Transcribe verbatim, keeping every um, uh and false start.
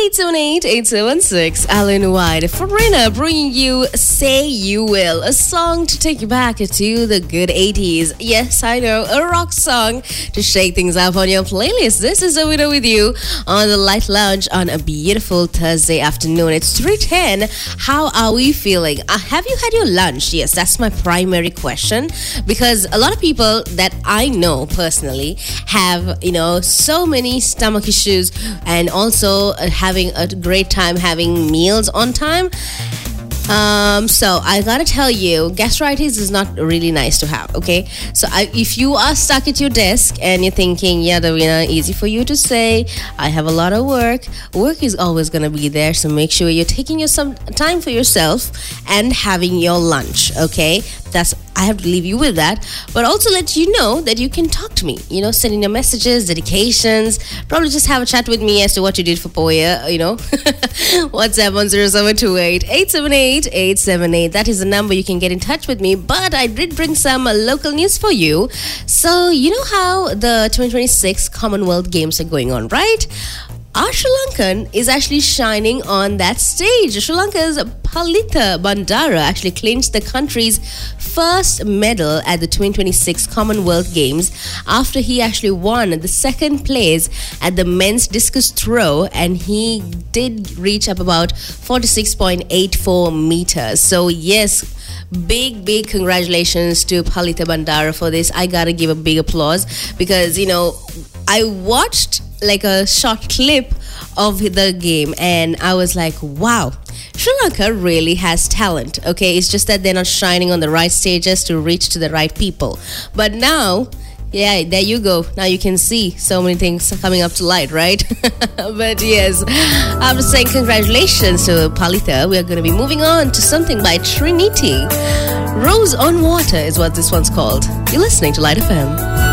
eight seven eight, eight seven six. Alan White, Farina bringing you Say You Will, a song to take you back to the good eighties. Yes, I know, a rock song to shake things up on your playlist. This is Awida with you on the Light Lounge on a beautiful Thursday afternoon. It's three ten. How are we feeling? Uh, have you had your lunch? Yes, that's my primary question, because a lot of people that I know personally have, you know, so many stomach issues and also uh, having a great time having meals on time. Um, so I gotta tell you, gastritis is not really nice to have, okay? So I, if you are stuck at your desk and you're thinking, yeah, Davina, easy for you to say, I have a lot of work. Work is always gonna be there, so make sure you're taking your some time for yourself and having your lunch, okay? That's, I have to leave you with that, but also let you know that you can talk to me, you know, send in your messages, dedications, probably just have a chat with me as to what you did for Poya, you know. WhatsApp on zero seven two eight, eight seven eight, eight seven eight. That is the number you can get in touch with me. But I did bring some uh, local news for you. So you know how the twenty twenty-six Commonwealth Games are going on, right? Our Sri Lankan is actually shining on that stage. Sri Lanka's Palita Bandara actually clinched the country's first medal at the twenty twenty-six Commonwealth Games after he actually won the second place at the men's discus throw, and he did reach up about forty-six point eight four meters. So yes, big big congratulations to Palita Bandara for this. I gotta give a big applause, because you know, I watched like a short clip of the game and I was like, wow, Sri Lanka really has talent. Okay, it's just that they're not shining on the right stages to reach to the right people. But now, yeah, there you go. Now you can see so many things coming up to light, right? But yes, after saying congratulations to Palita, we are going to be moving on to something by Trinity. Rose on Water is what this one's called. You're listening to Light F M.